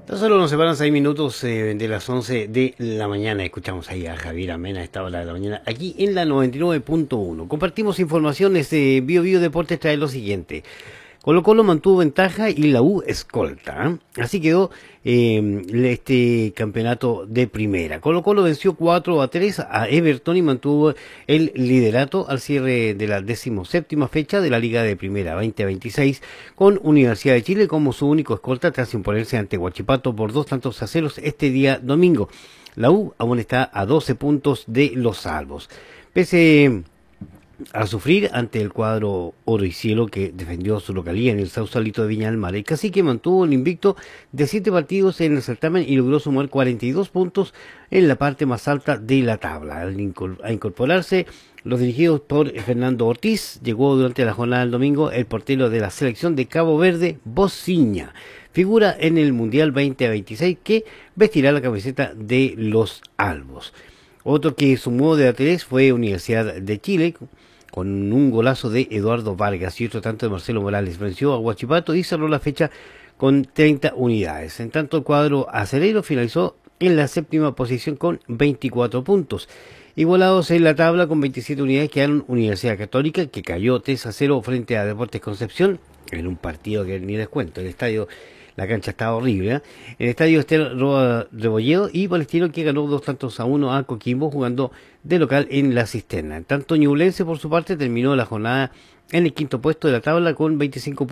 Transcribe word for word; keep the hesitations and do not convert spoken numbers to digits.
Tan solo nos separan seis minutos eh, de las once de la mañana. Escuchamos ahí a Javier Amena a esta hora de la mañana, aquí en la noventa y nueve punto uno. Compartimos informaciones de Bio Bio Deportes. Trae lo siguiente. Colo Colo mantuvo ventaja y la U escolta. ¿eh? Así quedó eh, este campeonato de primera. Colo Colo venció cuatro a tres a Everton y mantuvo el liderato al cierre de la decimoséptima fecha de la Liga de Primera veinte veintiséis, con Universidad de Chile como su único escolta tras imponerse ante Huachipato por dos tantos a ceros este día domingo. La U aún está a doce puntos de los salvos. Pese a sufrir ante el cuadro Oro y Cielo, que defendió su localía en el Sausalito de Viña del Mar, el Cacique mantuvo el invicto de siete partidos en el certamen y logró sumar cuarenta y dos puntos en la parte más alta de la tabla. Al incorporarse los dirigidos por Fernando Ortiz, llegó durante la jornada del domingo el portero de la selección de Cabo Verde, Bociña, figura en el Mundial veinte veintiséis, que vestirá la camiseta de los albos. Otro que sumó de a tres fue Universidad de Chile, con un golazo de Eduardo Vargas y otro tanto de Marcelo Morales. Venció a Huachipato y cerró la fecha con treinta unidades. En tanto, el cuadro acelero finalizó en la séptima posición con veinticuatro puntos. Igualados en la tabla con veintisiete unidades quedaron Universidad Católica, que cayó tres a cero frente a Deportes Concepción, en un partido que ni les cuento. El estadio, la cancha estaba horrible. ¿eh? El estadio Ester Rebolledo y Palestino, que ganó dos tantos a uno a Coquimbo, jugando de local en la Cisterna. Tanto Ñublense, por su parte, terminó la jornada en el quinto puesto de la tabla con veinticinco puntos.